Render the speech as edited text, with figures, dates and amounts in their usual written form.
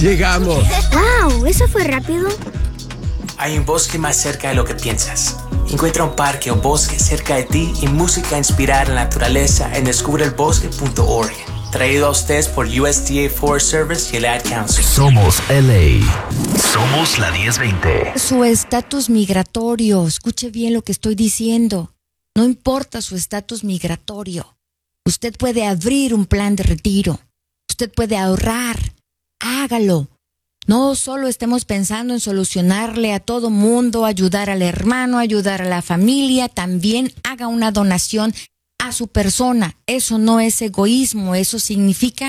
Llegamos. ¡Wow! ¿Eso fue rápido? Hay un bosque más cerca de lo que piensas. Encuentra un parque o bosque cerca de ti y música inspirada en la naturaleza en descubrelbosque.org. Traído a ustedes por USDA Forest Service y el Ad Council. Somos LA. Somos la 1020. Su estatus migratorio. Escuche bien lo que estoy diciendo. No importa su estatus migratorio. Usted puede abrir un plan de retiro. Usted puede ahorrar. Hágalo. No solo estemos pensando en solucionarle a todo mundo, ayudar al hermano, ayudar a la familia. También haga una donación a su persona. Eso no es egoísmo. Eso significa